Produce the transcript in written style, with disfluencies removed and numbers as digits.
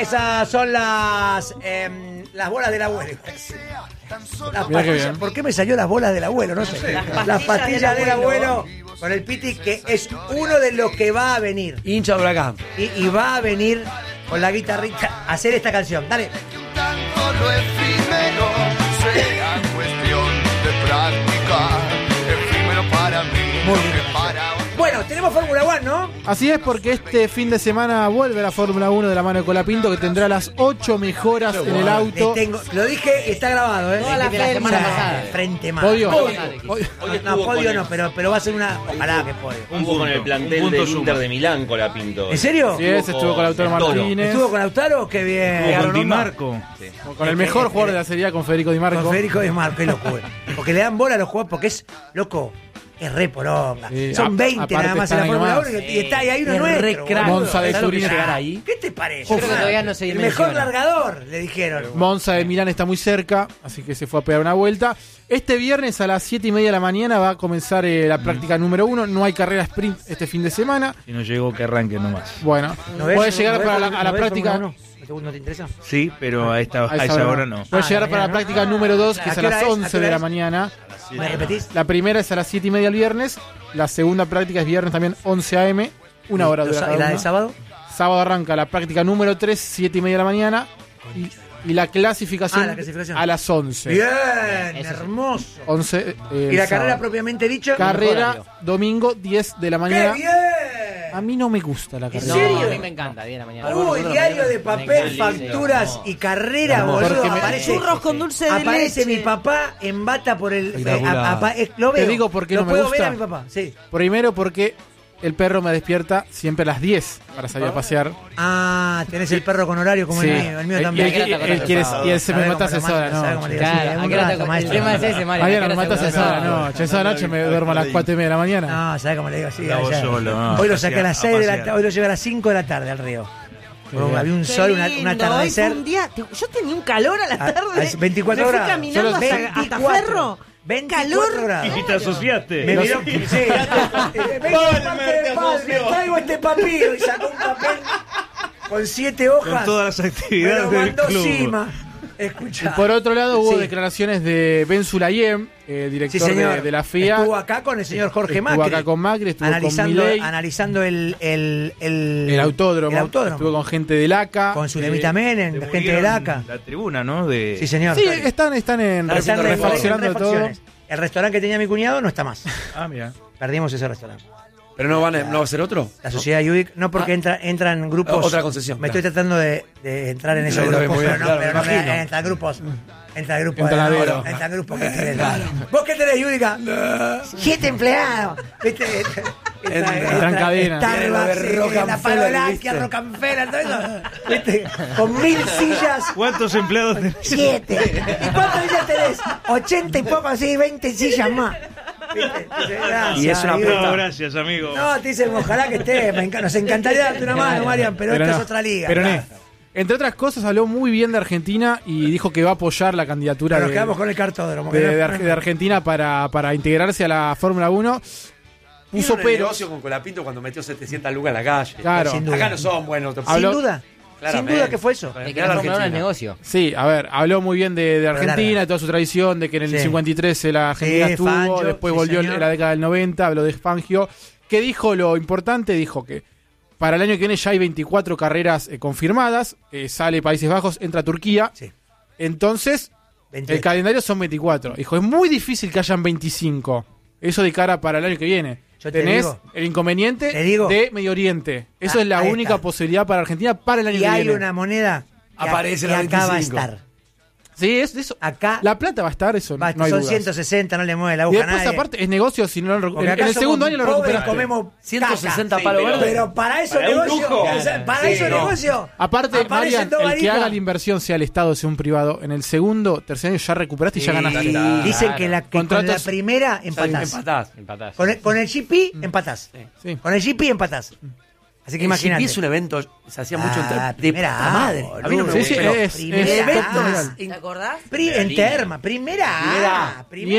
esas son las bolas del abuelo. Las pastillas, ¿por qué me salió las bolas del abuelo? No sé. Las pastillas del abuelo con el Piti, que es uno de los que va a venir. Hincha de Huracán. Y va a venir con la guitarrita a hacer esta canción. Dale. Tanto lo efímero sea cuestión de práctica. Efímero para mí. Muy bien. Bueno, tenemos Fórmula 1, ¿no? Así es, porque este fin de semana vuelve la Fórmula 1 de la mano de Colapinto, que tendrá las 8 mejoras en el auto. Lo dije, está grabado, ¿eh? Toda la semana pasada. Frente más. Podio. No, podio no, pero va a ser una... Ojalá que podio. Estuvo con el plantel del Inter de Milán, Colapinto. ¿En serio? Sí, estuvo con Lautaro Martínez. ¿Estuvo con Lautaro? Qué bien. Con Di Marco. Sí. Con el mejor jugador de la Serie A, con Federico Di Marco. Con Federico Di Marco, qué locura. Porque le dan bola a los jugadores, porque es, loco, es re poronga. Sí, son 20 nada más en la Fórmula 1 y está ahí uno nuestro. Monza de ¿Sabes lo que Turín. llegar ahí? ¿Qué te parece? Yo creo que todavía no se el mejor dimensiona. largador, le dijeron. Monza de Milán está muy cerca, así que se fue a pegar una vuelta. Este viernes a las 7:30 de la mañana va a comenzar la práctica número 1. No hay carrera sprint este fin de semana. Si no llegó, que arranque nomás. Bueno, puede llegar a la práctica. ¿No te interesa? Sí, pero a esa hora no. Puede llegar para la práctica número 2, que es a las 11 de la mañana. ¿Me repetís? La primera es a las 7:30 el viernes. La segunda práctica es viernes también 11 a.m. Una hora dura cada ¿Y la una. de sábado? Sábado arranca la práctica número 3, 7:30 de la mañana. Y la clasificación, la clasificación a las 11. Bien, hermoso. 11, ¿Y la carrera sábado. propiamente dicho? Carrera domingo 10 de la ¡Qué mañana. bien! A mí no me gusta la carrera. No, serio? a mí me encanta, 10 de la mañana. Uy, diario de papel, Me facturas encanta. y carrera, No, boludo. porque me- Aparece, Churros con dulce de aparece leche. mi papá en bata por el... Espectacular. lo veo. Te digo por qué lo no me puedo gusta. ver a mi papá, sí. Primero porque el perro me despierta siempre a las 10 para salir a pasear. Ah, tenés el perro con horario como Sí. el mío Él- también. y él se me mata a esa hora, no. Claro, ¿a qué hora te acostás? El tema es ese, Mario. Mariano, ¿a qué me hora te matas a esa hora, acostás? no. Esa noche me duermo a las 4:30 de la mañana. No, ¿sabés cómo le digo? Sí, Andá vos ayer. solo, no, Hoy lo a saqué a las pasear, 6 de a la pasear. tarde, hoy lo llevé a las 5 de la tarde al río. bien. Había un Qué sol, un lindo, atardecer. hoy fue un día, yo tenía un calor a la A- tarde. a 24 Me fui horas. caminando Solo hasta 24. Ferro. 24 Calor. grados. ¿Y te asociaste? Me miró, sí. Vengo de parte de padre, traigo este papiro y sacó un papel con 7 hojas. Con todas las me actividades lo del mandó club. Cima. Y Escucha. por otro lado hubo Sí. declaraciones de Ben Sulayem, Sí, director señor. de la FIA. Estuvo acá con el señor Jorge Estuvo Macri. acá con Macri, estuvo con analizando, Milei. analizando el El autódromo. autódromo. Estuvo con gente del ACA. Con Zulemita Menem, la gente del ACA. La tribuna, ¿no? De... Sí, señor. Sí, están en Están refaccionando todo. refacciones. El restaurante que tenía mi cuñado no está más. Ah, mira. Perdimos ese restaurante. Pero no va a ser otro. La sociedad Yudic, no porque entran grupos. Otra concesión, Me claro. estoy tratando de entrar en esos Muy grupos, bien, pero no, claro, pero me no imagino. entran grupos. Entra grupos Entranadero. entra grupos que tenés. ¿Vos qué tenés, Yudica? 7 empleados. ¿Viste? Entran cadenas. Starbucks, De Rockefeller, la Palolandia, ¿viste? Rockefeller, todo eso. ¿Viste? Con 1000 sillas. ¿Cuántos empleados tenés? 7. ¿Y cuántas sillas tenés? 80 y poco, así, 20 sillas más. ¿Viste? Gracias, Y es una Yudica. No, gracias, amigo. No, te dicen, ojalá que esté. Nos encantaría darte una mano, Marian, pero esta no. es otra liga. Pero claro. entre otras cosas, habló muy bien de Argentina y dijo que va a apoyar la candidatura Pero nos de, quedamos con el cartódromo. de Argentina para integrarse a la Fórmula 1. Puso Hizo un pero. negocio con Colapinto cuando metió 700 lucas en la calle. Claro. Sin duda. Acá no son buenos. Sin Habló- duda. Sin Claramente. duda que fue eso. Es que la Fórmula 1 es negocio. Sí, a ver, habló muy bien de Argentina, larga. de toda su tradición, de que en el Sí. 53 la Argentina Sí, estuvo, Fangio, después sí, volvió señor. en la década del 90, habló de Fangio, que dijo lo importante, dijo que para el año que viene ya hay 24 carreras confirmadas, sale Países Bajos, entra Turquía, Sí. entonces 28. el calendario son 24. Dijo, es muy difícil que hayan 25, eso de cara para el año que viene. Yo te Tenés digo. el inconveniente Te digo. de Medio Oriente. Eso Ah, es la ahí única está. posibilidad para Argentina para el año Y que hay viene. una moneda que Aparece que la acá va a 25. estar. Sí, es eso. Acá La plata va a estar, eso va, no hay son dudas. 160, no le mueve la Y aguja a después, nadie. aparte, es negocio si no lo, Porque en acá el segundo somos año lo pobres, recuperaste. comemos 160 caca. palos verdes. Pero para eso Para un negocio, lujo. para Sí, eso no. negocio. Aparte, aparecen Marian, dos el que varijas. haga la inversión, sea el Estado, sea un privado, en el segundo, tercer año ya recuperaste y ya ganaste. Dicen que, que con la Contratos- primera empatás. Empatás. Empatás. Con el GP empatás. Sí. Con el GP empatás. Así que El imagínate. GP es un evento, se hacía mucho de primera puta madre. boludo. A mí no me Sí, gusta. sí, pero es primera top A. mundial. ¿Te acordás? En Terma, primera A. Primera A. Primera